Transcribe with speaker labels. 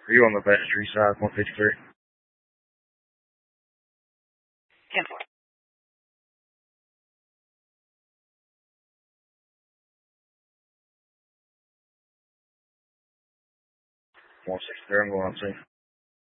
Speaker 1: Are you on the vestry side, 153?
Speaker 2: 10-4.
Speaker 1: 163, I'm going on scene.